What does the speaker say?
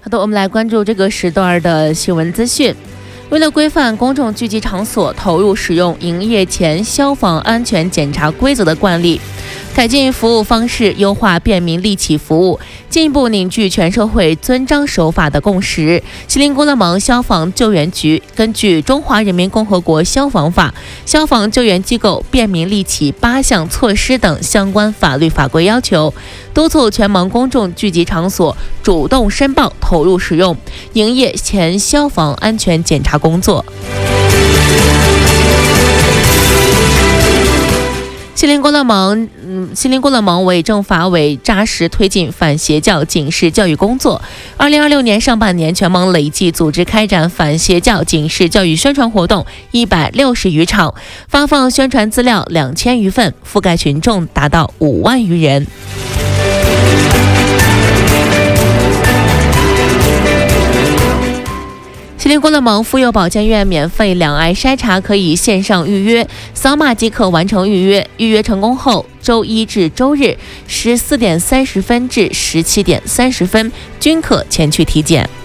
好的，我们来关注这个时段的新闻资讯。为了规范公众聚集场所投入使用营业前消防安全检查规则的惯例，改进服务方式，优化便民利企服务，进一步凝聚全社会遵章守法的共识。锡林郭勒盟消防救援局根据《中华人民共和国消防法》、消防救援机构便民利企8项措施等相关法律法规要求，督促全盟公众聚集场所主动申报投入使用营业前消防安全检查工作。锡林郭勒盟委政法委扎实推进反邪教警示教育工作。2026年上半年，全盟累计组织开展反邪教警示教育宣传活动160余场，发放宣传资料2000余份，覆盖群众达到5万余人。锡林郭勒盟妇幼保健院免费两癌筛查可以线上预约，扫码即可完成预约。预约成功后，周一至周日14点30分至17点30分均可前去体检。